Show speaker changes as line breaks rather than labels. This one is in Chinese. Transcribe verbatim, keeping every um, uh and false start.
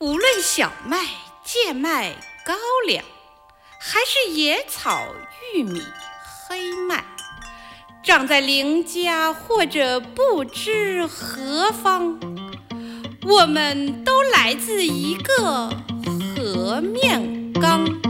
无论小麦、贱麦、高粱，还是野草、玉米、黑麦，长在邻家或者不知何方，我们都来自一个和面缸。